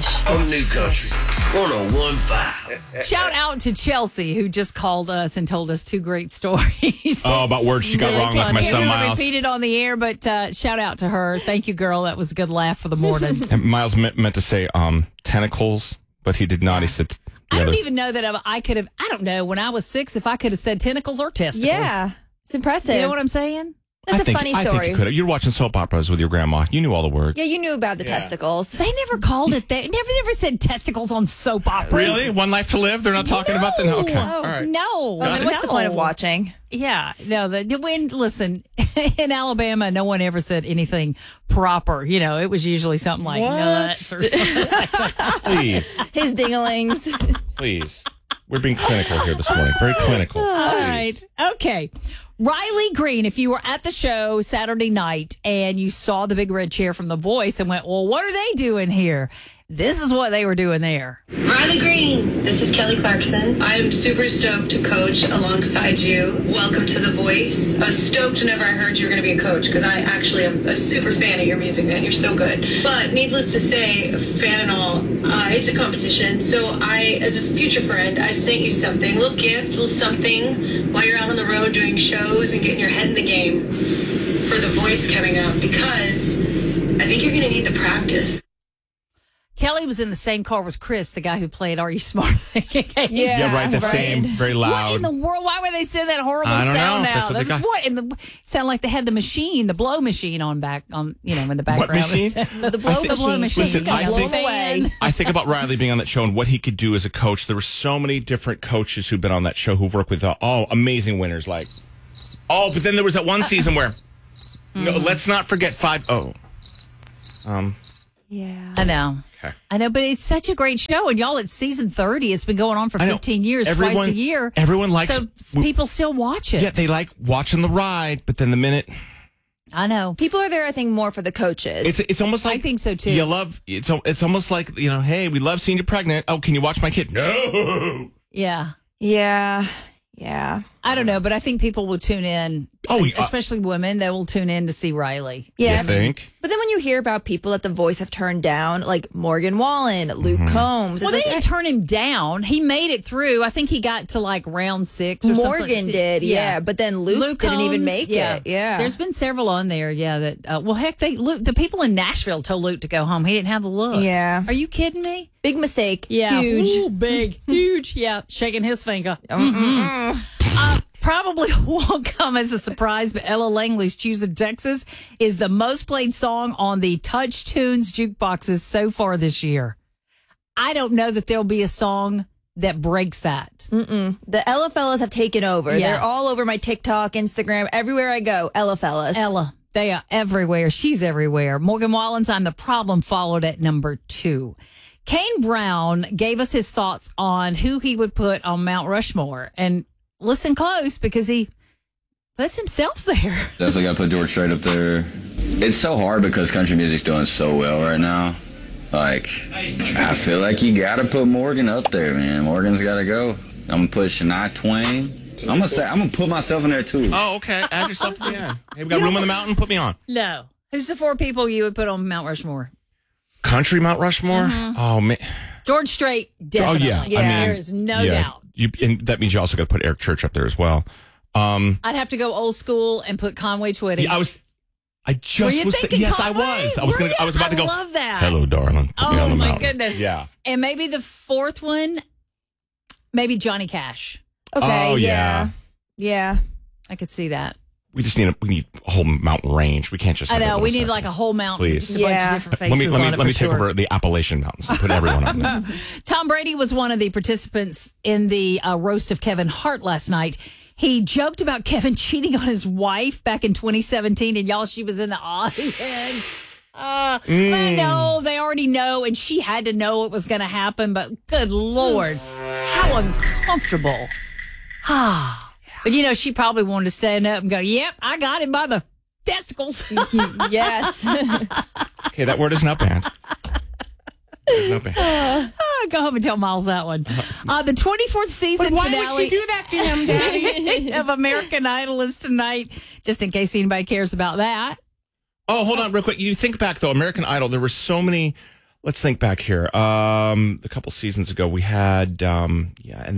gosh. On New Country 101.5. Shout out to Chelsea, who just called us and told us two great stories. Oh, about words she got wrong, like my son Miles. Repeat it on the air, but shout out to her. Thank you, girl. That was a good laugh for the morning. And Miles meant to say tentacles, but he did not. He said I don't even know that I could have. I don't know when I was 6 if I could have said tentacles or testicles. Yeah, it's impressive. You know what I'm saying? That's a funny story. I think you could have. You're watching soap operas with your grandma. You knew all the words. Yeah, you knew about the testicles. They never called it that. Never said testicles on soap operas. Really? One Life to Live? They're not talking about that? No. Okay. Oh, All right. No. Well, then what's the point of watching? Yeah. No, listen, in Alabama, no one ever said anything proper. You know, it was usually something like nuts or something like that. Please. His dinglings. Please. We're being clinical here this morning. Very clinical. All right. Okay. Riley Green, if you were at the show Saturday night and you saw the big red chair from The Voice and went, well, what are they doing here? This is what they were doing there. Riley Green, this is Kelly Clarkson. I'm super stoked to coach alongside you. Welcome to The Voice. I was stoked whenever I heard you were going to be a coach because I actually am a super fan of your music, man. You're so good. But needless to say, fan and all, it's a competition. So I, as a future friend, I sent you something, a little gift, a little something while you're out on the road doing shows and getting your head in the game for The Voice coming up because I think you're going to need the practice. Kelly was in the same car with Chris, the guy who played Are You Smart? Yeah, right. The same, very loud. What in the world? Why would they send that horrible I don't sound know. out? That's what they got. Sound like they had the machine, the blow machine in the background. What machine? The blow machine. Listen, I think about Riley being on that show and what he could do as a coach. There were so many different coaches who've been on that show who've worked with all amazing winners. But then there was that one season where, no, let's not forget 5-0. Yeah. I know. Okay. I know, but it's such a great show. And y'all, it's season 30. It's been going on for 15 years, twice a year. Everyone likes So people still watch it. Yeah, they like watching the ride, but then the minute... I know. People are there, I think, more for the coaches. It's almost like... I think so, too. You love... It's almost like, hey, we love seeing you pregnant. Oh, can you watch my kid? No! Yeah. Yeah. Yeah. I don't know, but I think people will tune in. Especially women, they will tune in to see Riley. Yeah. You think? But then when you hear about people that The Voice have turned down, like Morgan Wallen, Luke Combs. Well, they didn't turn him down. He made it through. I think he got to round 6 or something. Morgan did, yeah. But then Luke didn't even make it. Yeah. There's been several on there, that, heck, the people in Nashville told Luke to go home. He didn't have the look. Yeah. Are you kidding me? Big mistake. Yeah. Huge. Ooh, big. Huge. Yeah. Shaking his finger. Probably won't come as a surprise, but Ella Langley's Choosing Texas is the most played song on the Touch Tunes jukeboxes so far this year. I don't know that there'll be a song that breaks that. The Ella fellas have taken over. Yeah. They're all over my TikTok, Instagram, everywhere I go. Ella fellas. Ella, they are everywhere. She's everywhere. Morgan Wallen's I'm the Problem followed at number 2. Kane Brown gave us his thoughts on who he would put on Mount Rushmore. And listen close because he puts himself there. Definitely got to put George Strait up there. It's so hard because country music's doing so well right now. I feel like you got to put Morgan up there, man. Morgan's got to go. I'm going to put Shania Twain. I'm going to put myself in there, too. Oh, okay. Add yourself to the end. Hey, we got room on the mountain? Put me on. No. Who's the 4 people you would put on Mount Rushmore? Country Mount Rushmore? Oh, man. George Strait, definitely. Oh, yeah. There is no doubt. And that means you also got to put Eric Church up there as well. I'd have to go old school and put Conway Twitty. Yeah, I was about to go. I love that. Hello, darling. Put me on the mountain. Goodness. Yeah. And maybe the 4th one, maybe Johnny Cash. Okay, Oh, yeah. I could see that. We just need a whole mountain range. We can't just. I have know. a We little need section. a whole mountain. Please. Just a bunch of different faces Let me take over the Appalachian Mountains and put everyone on there. Tom Brady was one of the participants in the roast of Kevin Hart last night. He joked about Kevin cheating on his wife back in 2017, and y'all, she was in the audience. I know, they already know, and she had to know it was going to happen, but good Lord, how uncomfortable. But, she probably wanted to stand up and go, yep, I got him by the testicles. Yes. Okay, that word is not banned. Go home and tell Miles that one. The 24th season Why finale. would she do that to him, Daddy? of American Idol is tonight, just in case anybody cares about that. Oh, hold on real quick. You think back, though, American Idol, there were so many let's think back here. A couple seasons ago, we had, oh.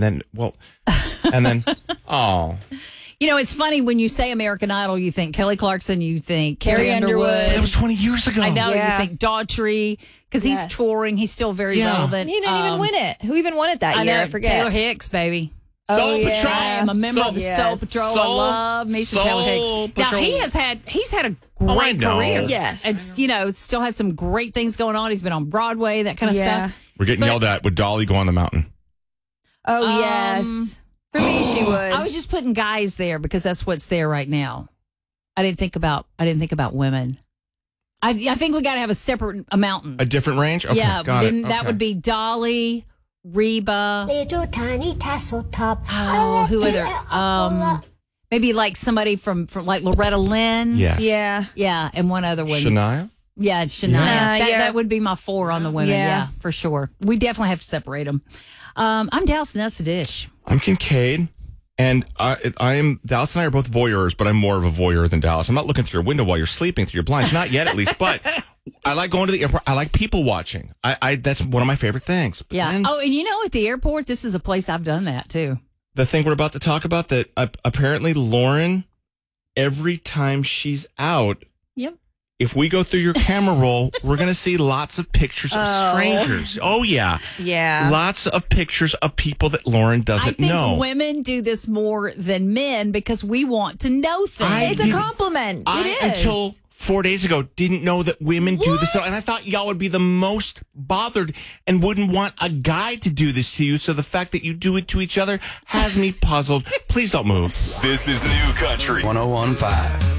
You know, it's funny when you say American Idol, you think Kelly Clarkson, you think Carrie Underwood. That was 20 years ago. I know, Yeah. you think Daughtry, because he's touring. He's still very relevant. He didn't even win it. Who even won it that year? know, I forget. Taylor Hicks, baby. Soul yeah. Patrol. I am a member of the Soul Yes. Patrol. Soul- I love me some Taylor Soul Hicks. Now Patrol. he's had a I great know. career. Yes. And still had some great things going on. He's been on Broadway, that kind of stuff. We're getting yelled at. Would Dolly go on the mountain? Oh, yes. For me, she would. I was just putting guys there because that's what's there right now. I didn't think about women. I think we got to have a separate mountain. A different range? Okay, yeah, got then it. that Okay. would be Dolly, Reba. Little tiny tassel top. Oh, who other? Maybe like somebody from like Loretta Lynn. Yes. Yeah. Yeah, and one other one. Shania? Yeah, Shania. Yeah. That would be my 4 on the women. Yeah. Yeah, for sure. We definitely have to separate them. I'm Dallas, and that's the dish. I'm Kincaid. And I am, Dallas and I are both voyeurs, but I'm more of a voyeur than Dallas. I'm not looking through your window while you're sleeping through your blinds. Not yet, at least. But I like going to the airport. I like people watching. That's one of my favorite things. But Yeah. then Oh, and you know, at the airport, this is a place I've done that too. the thing we're about to talk about, that apparently Lauren, every time she's out, Yep. if we go through your camera roll, we're going to see lots of pictures of strangers. Oh, yeah. Yeah. Lots of pictures of people that Lauren I doesn't think know. women do this more than men because we want to know things. It's a compliment. I, It is. until 4 days ago, didn't know that women do this. And I thought y'all would be the most bothered and wouldn't want a guy to do this to you. So the fact that you do it to each other has me puzzled. Please don't move. This is New Country 101.5.